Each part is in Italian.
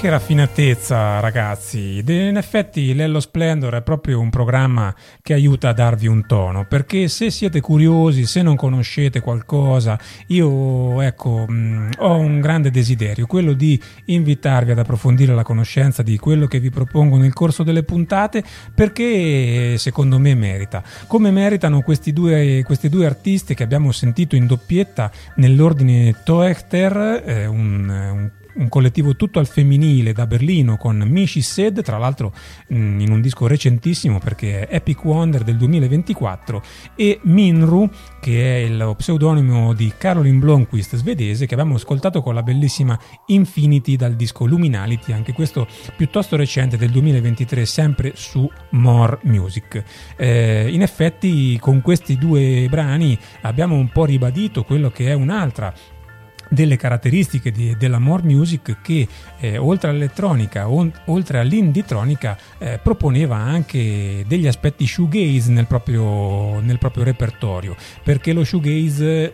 Che raffinatezza, ragazzi. In effetti Lello Splendor è proprio un programma che aiuta a darvi un tono, perché se siete curiosi, se non conoscete qualcosa, io ecco ho un grande desiderio, quello di invitarvi ad approfondire la conoscenza di quello che vi propongo nel corso delle puntate, perché secondo me merita, come meritano questi due artisti che abbiamo sentito in doppietta nell'ordine Toechter, un collettivo tutto al femminile da Berlino con Michi Sed, tra l'altro in un disco recentissimo perché è Epic Wonder del 2024, e Minru, che è lo pseudonimo di Caroline Blomqvist, svedese, che abbiamo ascoltato con la bellissima Infinity dal disco Luminality, anche questo piuttosto recente del 2023, sempre su More Music. In effetti con questi due brani abbiamo un po' ribadito quello che è un'altra delle caratteristiche della More Music, che oltre all'elettronica, oltre all'indietronica, proponeva anche degli aspetti shoegaze nel proprio repertorio, perché lo shoegaze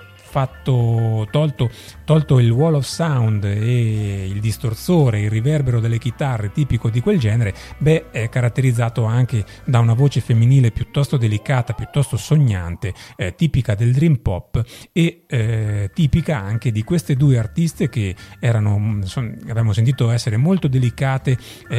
tolto il wall of sound e il distorsore, il riverbero delle chitarre tipico di quel genere, è caratterizzato anche da una voce femminile piuttosto delicata, piuttosto sognante, tipica del dream pop e tipica anche di queste due artiste che abbiamo sentito essere molto delicate,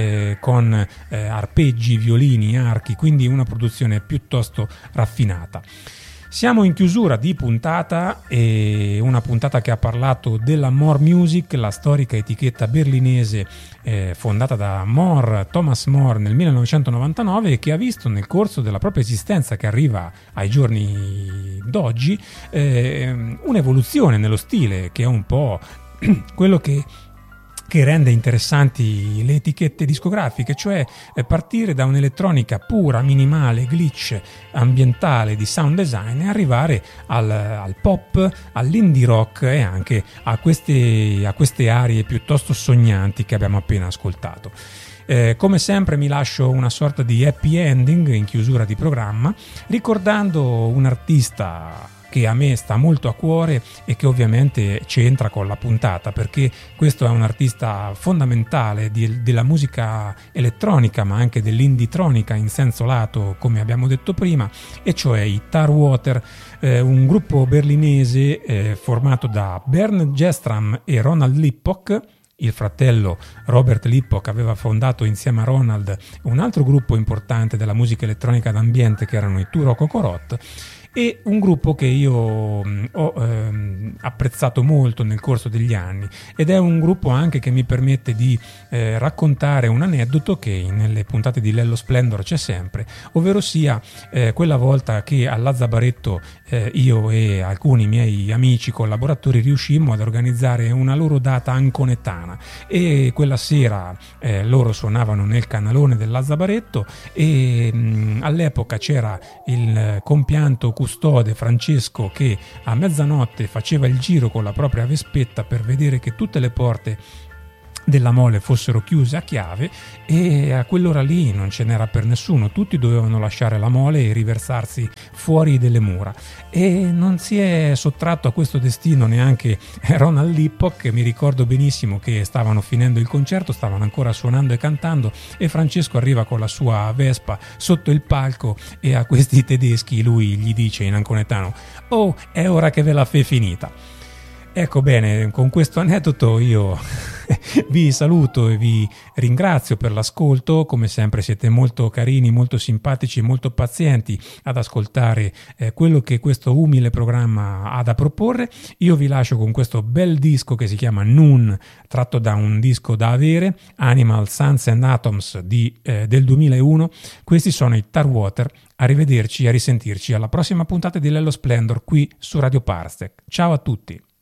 con arpeggi, violini, archi, quindi una produzione piuttosto raffinata. Siamo in chiusura di puntata, e una puntata che ha parlato della More Music, la storica etichetta berlinese fondata da Thomas More nel 1999, e che ha visto nel corso della propria esistenza, che arriva ai giorni d'oggi, un'evoluzione nello stile, che è un po' quello che rende interessanti le etichette discografiche, cioè partire da un'elettronica pura, minimale, glitch, ambientale, di sound design, e arrivare al pop, all'indie rock e anche a queste aree piuttosto sognanti che abbiamo appena ascoltato. Come sempre mi lascio una sorta di happy ending in chiusura di programma, ricordando un artista che a me sta molto a cuore e che ovviamente c'entra con la puntata, perché questo è un artista fondamentale della musica elettronica, ma anche dell'indietronica in senso lato, come abbiamo detto prima, e cioè i Tarwater, un gruppo berlinese formato da Bernd Gestram e Ronald Lippock. Il fratello Robert Lippock aveva fondato insieme a Ronald un altro gruppo importante della musica elettronica d'ambiente, che erano i Turo Kokorot, e un gruppo che io ho apprezzato molto nel corso degli anni, ed è un gruppo anche che mi permette di raccontare un aneddoto che nelle puntate di Lello Splendor c'è sempre, ovvero sia quella volta che a Lazzabaretto io e alcuni miei amici collaboratori riuscimmo ad organizzare una loro data anconetana, e quella sera loro suonavano nel canalone del Lazzabaretto, e all'epoca c'era il compianto custode Francesco che a mezzanotte faceva il giro con la propria vespetta per vedere che tutte le porte della mole fossero chiuse a chiave, e a quell'ora lì non ce n'era per nessuno, tutti dovevano lasciare la mole e riversarsi fuori delle mura, e non si è sottratto a questo destino neanche Ronald Lippock, che mi ricordo benissimo che stavano finendo il concerto, stavano ancora suonando e cantando, e Francesco arriva con la sua Vespa sotto il palco, e a questi tedeschi lui gli dice in anconetano: "Oh, è ora che ve la fe finita". Ecco, bene, con questo aneddoto io vi saluto e vi ringrazio per l'ascolto. Come sempre siete molto carini, molto simpatici e molto pazienti ad ascoltare quello che questo umile programma ha da proporre. Io vi lascio con questo bel disco che si chiama Noon, tratto da un disco da avere, Animal, Suns and Atoms del 2001. Questi sono i Tarwater. Arrivederci e a risentirci alla prossima puntata di Lello Splendor qui su Radio Parsec. Ciao a tutti!